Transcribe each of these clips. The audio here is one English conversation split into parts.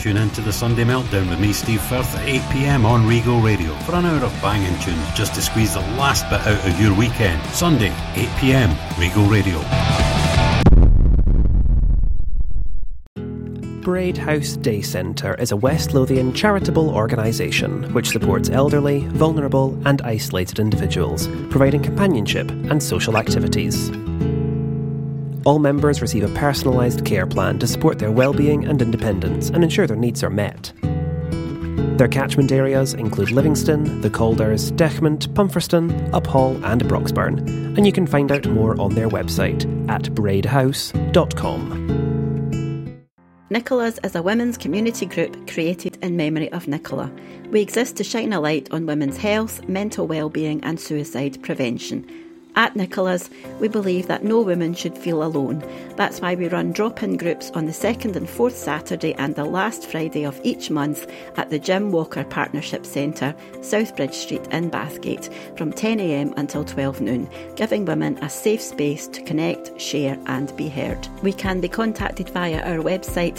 tune in to the Sunday Meltdown with me, Steve Firth, at 8 p.m. on Regal Radio for an hour of banging tunes just to squeeze the last bit out of your weekend. Sunday, 8 p.m, Regal Radio. Braid House Day Centre is a West Lothian charitable organisation which supports elderly, vulnerable and isolated individuals, providing companionship and social activities. All members receive a personalised care plan to support their well-being and independence and ensure their needs are met. Their catchment areas include Livingston, the Calders, Dechmont, Pumferston, Uphall and Broxburn, and you can find out more on their website at braidhouse.com. Nicola's is a women's community group created in memory of Nicola. We exist to shine a light on women's health, mental well-being and suicide prevention. At Nicola's, we believe that no woman should feel alone. That's why we run drop-in groups on the 2nd and 4th Saturday and the last Friday of each month at the Jim Walker Partnership Centre, Southbridge Street in Bathgate, from 10 a.m. until 12 noon, giving women a safe space to connect, share and be heard. We can be contacted via our website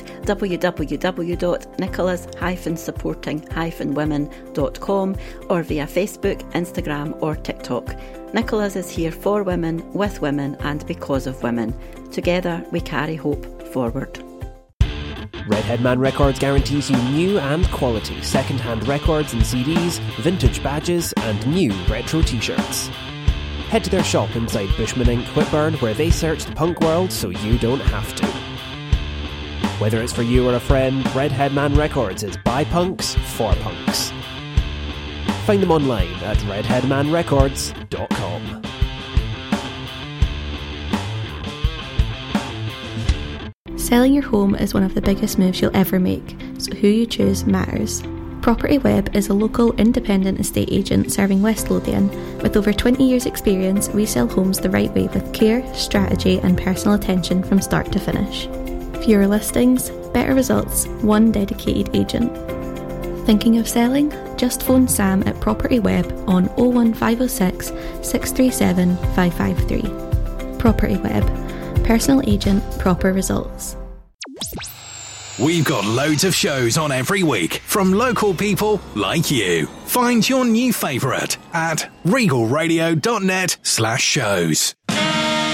www.nicholas-supporting-women.com or via Facebook, Instagram or TikTok. Nicola's is here for women, with women and because of women. Together we carry hope forward. Redhead Man Records guarantees you new and quality second-hand records and CDs, vintage badges and new retro t-shirts. Head to their shop inside Bushman Inc. Whitburn where they search the punk world so you don't have to. Whether it's for you or a friend, Redhead Man Records is by punks for punks. Find them online at redheadmanrecords.com. Selling your home is one of the biggest moves you'll ever make, so who you choose matters. Property Web is a local independent estate agent serving West Lothian. With over 20 years experience, we sell homes the right way with care, strategy and personal attention from start to finish. Fewer listings, better results, one dedicated agent. Thinking of selling? Just phone Sam at Property Web on 01506 637 553. Property Web. Personal agent, proper results. We've got loads of shows on every week from local people like you. Find your new favourite at regalradio.net/shows.